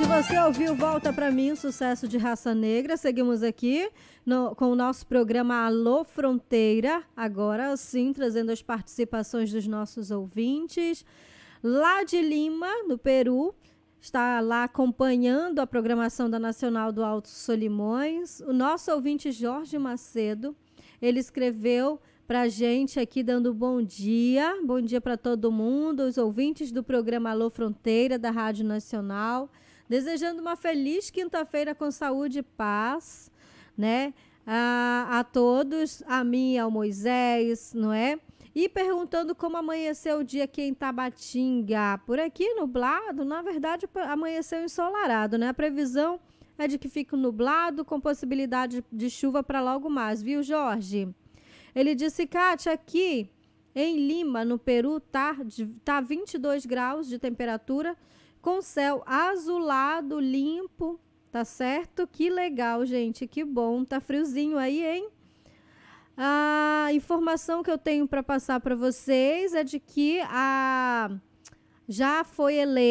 gente, você ouviu Volta Pra Mim, sucesso de Raça Negra. Seguimos aqui com o nosso programa Alô Fronteira. Agora sim, trazendo as participações dos nossos ouvintes. Lá de Lima, no Peru, está lá acompanhando a programação da Nacional do Alto Solimões. O nosso ouvinte Jorge Macedo, ele escreveu para a gente aqui dando bom dia para todo mundo, os ouvintes do programa Alô Fronteira da Rádio Nacional, desejando uma feliz quinta-feira com saúde e paz, né? A todos, a mim e ao Moisés, não é? E perguntando como amanheceu o dia aqui em Tabatinga. Por aqui nublado, na verdade amanheceu ensolarado, né? A previsão é de que fique nublado com possibilidade de chuva para logo mais, viu, Jorge? Ele disse, Kátia, aqui em Lima, no Peru, tá 22 graus de temperatura, com céu azulado, limpo, tá certo? Que legal, gente, que bom. Tá friozinho aí, hein? A informação que eu tenho para passar para vocês é de que já foi eleito